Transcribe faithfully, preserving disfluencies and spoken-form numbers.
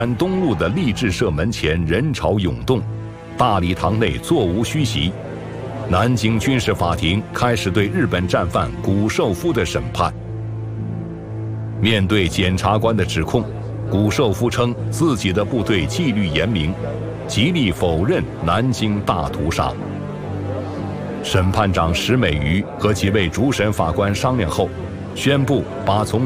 山东路的励志社门前人潮涌动，大礼堂内座无虚席。南京军事法庭开始对日本战犯谷寿夫的审判。面对检察官的指控，谷寿夫称自己的部队纪律严明，极力否认南京大屠杀。审判长石美瑜和几位主审法官商量后，宣布把从